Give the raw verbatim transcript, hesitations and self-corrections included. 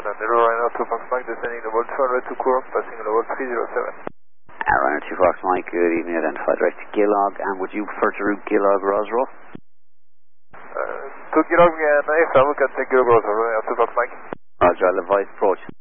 on the Ryanair two Fox Mike, descending the Volt further to Course, passing the Volt three zero seven. Ryanair two Fox Mike, good evening, identified direct to Gillog, and would you prefer to route Gillog Roswell? Uh, to Gillog and F M, we can take Gillog Roswell, Ryanair two Fox Mike. Roger, I'll advise approach.